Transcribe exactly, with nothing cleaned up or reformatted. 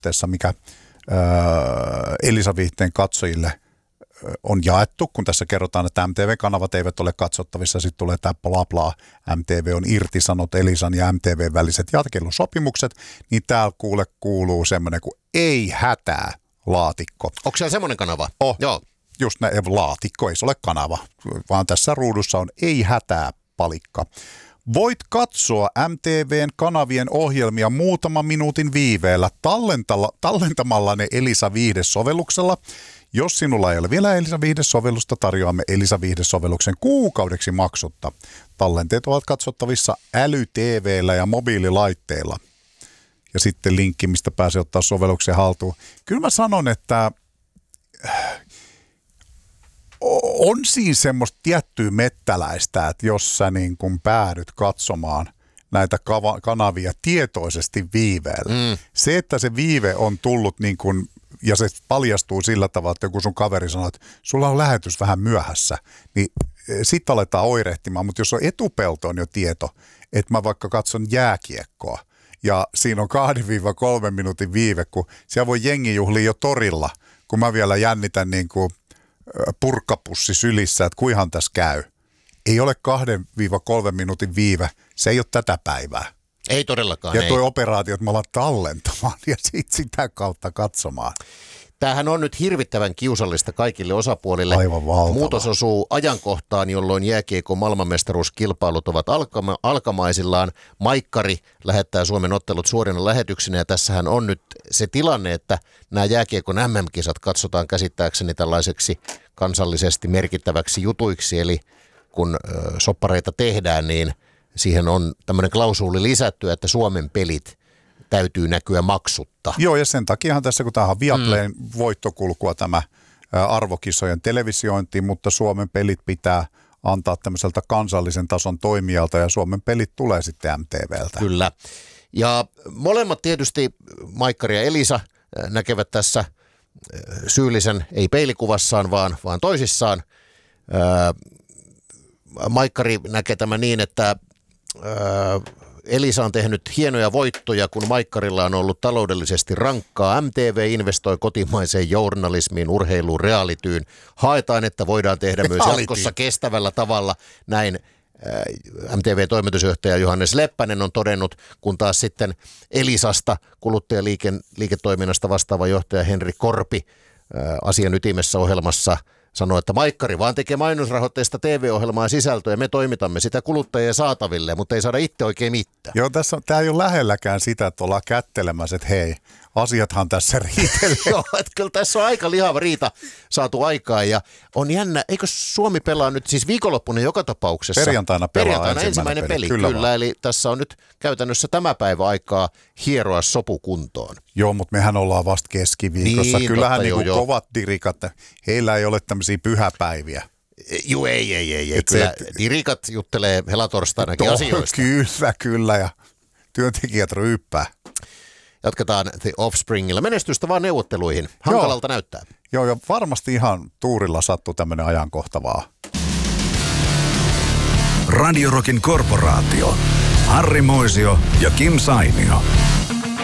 palautteessa, mikä äh, Elisa Viihteen katsojille on jaettu, kun tässä kerrotaan, että M T V-kanavat eivät ole katsottavissa, sitten tulee tämä bla bla, M T V on irtisanot Elisan ja M T V väliset jakelusopimukset, niin täällä kuule kuuluu semmoinen kuin ei hätää laatikko. Onko siellä semmoinen kanava? Oh, joo. Just näin, laatikko, ei se ole kanava, vaan tässä ruudussa on ei hätää palikka. Voit katsoa M T V:n kanavien ohjelmia muutaman minuutin viiveellä tallentamalla ne Elisa Viihde-sovelluksella. Jos sinulla ei ole vielä Elisa Viihde-sovellusta, tarjoamme Elisa Viihde-sovelluksen kuukaudeksi maksutta. Tallenteet ovat katsottavissa äly-T V:llä ja mobiililaitteilla. Ja sitten linkki, mistä pääsee ottaa sovelluksen haltuun. Kyllä mä sanon, että on siinä semmoista tiettyä mettäläistä, että jos sä niin kun päädyt katsomaan näitä kanavia tietoisesti viiveellä. Mm. Se, että se viive on tullut niin kun, ja se paljastuu sillä tavalla, että joku sun kaveri sanoo, että sulla on lähetys vähän myöhässä, niin sitten aletaan oirehtimaan. Mutta jos on etupeltoon jo tieto, että mä vaikka katson jääkiekkoa, ja siinä on kahden kolmen minuutin viive, kun siellä voi jengi juhlia jo torilla, kun mä vielä jännitän niin kuin purkkapussi sylissä, että kuinhan tässä käy. Ei ole kahden kolmen minuutin viive, se ei ole tätä päivää. Ei todellakaan. Ja tuo ei. operaatio, että me ollaan tallentamaan ja sit sitä kautta katsomaan. Tämähän on nyt hirvittävän kiusallista kaikille osapuolille. Aivan valtava. Muutos osuu ajankohtaan, jolloin jääkiekon maailmanmestaruuskilpailut ovat alkama- alkamaisillaan. Maikkari lähettää Suomen ottelut suorina lähetyksinä ja tässähän on nyt se tilanne, että nämä jääkiekon M M-kisat katsotaan käsittääkseni tällaiseksi kansallisesti merkittäväksi jutuiksi. Eli kun ö, soppareita tehdään, niin siihen on tämmöinen klausuuli lisätty, että Suomen pelit täytyy näkyä maksutta. Joo, ja sen takiahan tässä, kun tämähän on Viaplayn mm. voittokulkua tämä arvokisojen televisiointi, mutta Suomen pelit pitää antaa tämmöiseltä kansallisen tason toimijalta, ja Suomen pelit tulee sitten M T V:ltä. Kyllä. Ja molemmat tietysti, Maikkari ja Elisa, näkevät tässä syyllisen, ei peilikuvassaan, vaan, vaan toisissaan. Maikkari näkee tämän niin, että Elisa on tehnyt hienoja voittoja, kun Maikkarilla on ollut taloudellisesti rankkaa. M T V investoi kotimaiseen journalismiin, urheiluun, realityyn. Haetaan, että voidaan tehdä myös jatkossa kestävällä tavalla. Näin M T V-toimitusjohtaja Johannes Leppänen on todennut, kun taas sitten Elisasta kuluttajaliiketoiminnasta vastaava johtaja Henri Korpi asian ytimessä ohjelmassa sanoi, että Maikkari vaan tekee mainosrahoitteista T V-ohjelmaa sisältöä ja me toimitamme sitä kuluttajien saataville, mutta ei saada itse oikein mitään. Joo, tässä on, tämä ei ole lähelläkään sitä, että ollaan kättelemässä, että hei, asiathan tässä riitelee. Joo, että kyllä tässä on aika lihava riita saatu aikaan ja on jännä, eikö Suomi pelaa nyt siis viikonloppuna joka tapauksessa? Perjantaina pelaa Perjantaina ensimmäinen, ensimmäinen peli, peli. Kyllä, kyllä eli tässä on nyt käytännössä tämä päivä aikaa hieroa sopukuntoon. Joo, mutta mehän ollaan vasta keskiviikossa. Niin, Kyllähän totta, niin joo, kovat dirikat, heillä ei ole tämmöisiä pyhäpäiviä. Joo, ei, ei, ei. ei. Et kyllä se, dirikat juttelee helatorstainakin to, asioista. Kyllä, kyllä ja työntekijät ryyppää. Jatketaan The Offspringilla. Menestystä vaan neuvotteluihin. Hankalalta Joo. näyttää. Joo, ja varmasti ihan tuurilla sattuu tämmöinen ajankohtavaa. Radio Rockin korporaatio. Harri Moisio ja Kim Sainio.